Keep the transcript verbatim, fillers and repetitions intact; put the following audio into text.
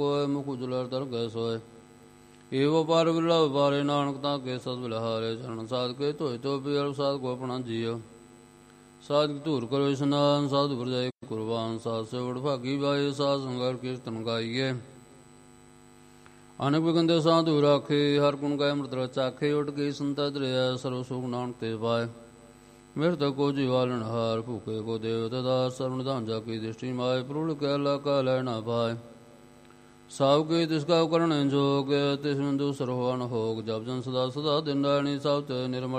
ਹੋਏ ਮੁਖ ਉਜਲਰ ਦਰ ਗੈ ਸੋਏ। ਏਵ ਪਾਰ ਵਿਰਲਾ ਵਪਾਰੇ ਨਾਨਕ ਤਾਂ ਕੇ ਸਦ ਬਿਲਹਾਰੇ। ਚਰਨ ਸਾਧ ਕੇ ਧੋਏ ਤੋ ਪੀਰ ਸਾਧ ਕੋ ਆਪਣਾ ਜੀਉ। ਸਾਧ ਧੂਰ ਕਰੋ ਇਸ਼ਨਾਨ ਸਾਧੂ ਵਰਜਾਏ ਕੁਰਬਾਨ। ਸਾਧ ਸੇ ਵਡਭਾਗੀ ਬਾਈ ਸਾਧ ਸੰਗਰ ਕੀਰਤਨ ਗਾਈਏ। ਅਨਕ ਬਿਗੰਦੇ ਸਾਧੂ ਰਾਖੇ ਹਰ ਗੁਣ ਗਾਏ ਅੰਮ੍ਰਿਤ ਰਸ ਚਾਖੇ। ਉੱਠ ਗਈ ਸੰਤਾ ਦਰਿਆ ਸਰਵ ਸੁਖ ਨਾਨਕ ਤੇ ਪਾਏ। ਮਿਰਤ ਕੋ ਜੀਵਾਲਣ ਹਾਰ ਭੂਖੇ ਕੋ ਦੇਵ ਤਦਾ ਸਰਵਣ ਧਾਨ ਜਾ ਕੀ ਦ੍ਰਿਸ਼ਟੀ ਮਾਏ। ਪ੍ਰੁਲ ਕੈ ਲਾ ਕਾ ਲੈ ਨਾ ਪਾਏ। ਸਾਵ ਕੇ ਤਿਸ ਕਾ ਕਰਨ ਜੋਗ ਤਿਸ ਬਿੰਦੂ ਸਰਵਾਨ ਹੋਗ। ਜਪ ਜਨ ਸਦਾ ਸਦਾ ਦਿਨ ਰਾਣੀ ਸਭ ਤੇ ਨਿਰਮਲ